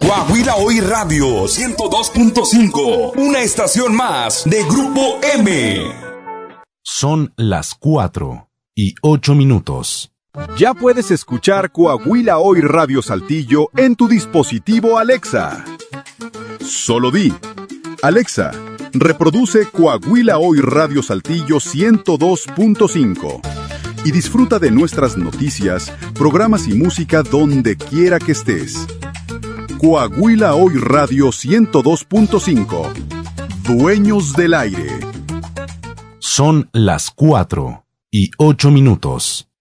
Coahuila Hoy Radio 102.5, una estación más de Grupo M. Son las 4:08. Ya puedes escuchar Coahuila Hoy Radio Saltillo en tu dispositivo Alexa. Solo di: Alexa, reproduce Coahuila Hoy Radio Saltillo 102.5 y disfruta de nuestras noticias, programas y música donde quiera que estés. Coahuila Hoy Radio 102.5. Dueños del aire. Son las 4:08.